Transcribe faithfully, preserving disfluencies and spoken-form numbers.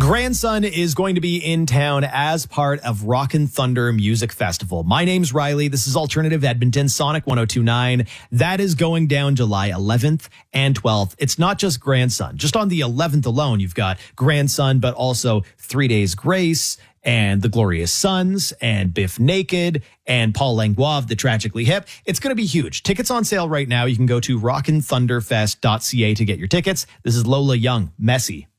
Grandson is going to be in town as part of Rockin' Thunder Music Festival. My name's Riley. This is Alternative Edmonton, Sonic one oh two point nine. That is going down July eleventh and twelfth. It's not just Grandson. Just on the eleventh alone, you've got Grandson, but also Three Days Grace and The Glorious Sons and Biff Naked and Paul Langlois of The Tragically Hip. It's going to be huge. Tickets on sale right now. You can go to rockin thunder fest dot c a to get your tickets. This is Lola Young, Messy.